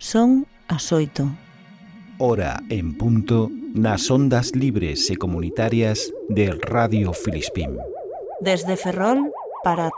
Son as 8. Hora en punto nas ondas libres e comunitarias de Radio Filispín. Desde Ferrol para